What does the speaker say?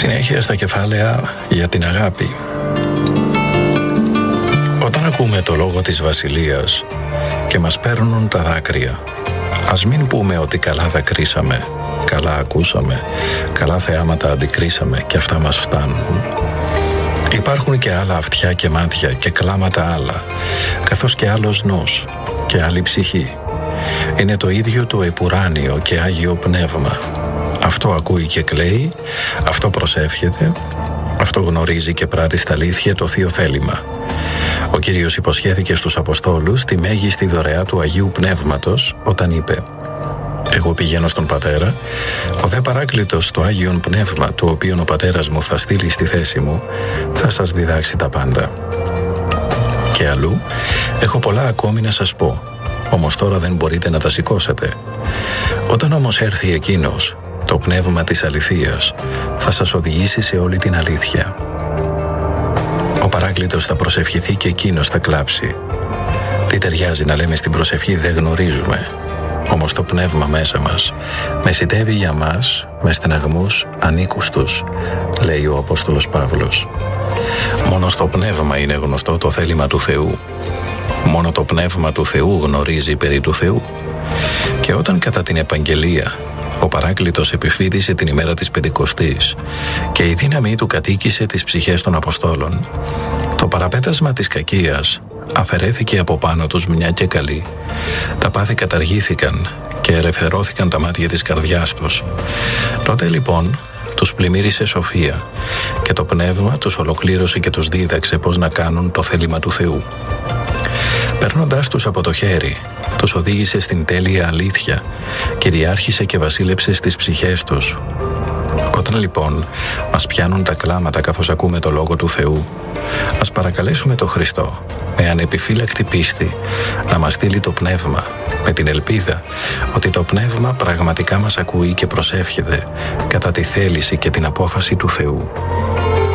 Συνέχεια στα κεφάλαια για την αγάπη. Όταν ακούμε το λόγο της Βασιλείας και μας παίρνουν τα δάκρυα, ας μην πούμε ότι καλά δακρύσαμε, καλά ακούσαμε, καλά θεάματα αντικρίσαμε και αυτά μας φτάνουν. Υπάρχουν και άλλα αυτιά και μάτια και κλάματα άλλα, καθώς και άλλος νους και άλλη ψυχή. Είναι το ίδιο το επουράνιο και Άγιο Πνεύμα. Αυτό ακούει και κλαίει, αυτό προσεύχεται, αυτό γνωρίζει και πράττει στα αλήθεια το Θείο Θέλημα. Ο Κύριος υποσχέθηκε στους Αποστόλους τη μέγιστη δωρεά του Αγίου Πνεύματος όταν είπε: «Εγώ πηγαίνω στον Πατέρα, ο δε Παράκλητος, το Άγιον Πνεύμα, το οποίο ο Πατέρας μου θα στείλει στη θέση μου, θα σας διδάξει τα πάντα». Και αλλού: «Έχω πολλά ακόμη να σας πω, όμως τώρα δεν μπορείτε να τα σηκώσετε. Όταν όμως έρθει εκείνος, το Πνεύμα της αληθείας, θα σας οδηγήσει σε όλη την αλήθεια. Ο Παράκλητος θα προσευχηθεί και εκείνος θα κλάψει». Τι ταιριάζει να λέμε στην προσευχή δεν γνωρίζουμε, όμως το Πνεύμα μέσα μας μεσιτεύει για μας με στεναγμούς ανήκουστους, λέει ο Απόστολος Παύλος. Μόνο στο Πνεύμα είναι γνωστό το θέλημα του Θεού. Μόνο το Πνεύμα του Θεού γνωρίζει περί του Θεού. Και όταν κατά την επαγγελία ο Παράκλητος επιφύτησε την ημέρα της Πεντηκοστής και η δύναμή του κατοίκησε τις ψυχές των Αποστόλων, το παραπέτασμα της κακίας αφαιρέθηκε από πάνω τους μια και καλή. Τα πάθη καταργήθηκαν και ελευθερώθηκαν τα μάτια της καρδιάς τους. Τότε λοιπόν τους πλημμύρισε σοφία και το Πνεύμα τους ολοκλήρωσε και τους δίδαξε πώς να κάνουν το θέλημα του Θεού. Παίρνοντας τους από το χέρι, τους οδήγησε στην τέλεια αλήθεια, κυριάρχησε και βασίλεψε στις ψυχές τους. Όταν λοιπόν μας πιάνουν τα κλάματα καθώς ακούμε το Λόγο του Θεού, ας παρακαλέσουμε τον Χριστό με ανεπιφύλακτη πίστη να μας στείλει το Πνεύμα, με την ελπίδα ότι το Πνεύμα πραγματικά μας ακούει και προσεύχεται κατά τη θέληση και την απόφαση του Θεού.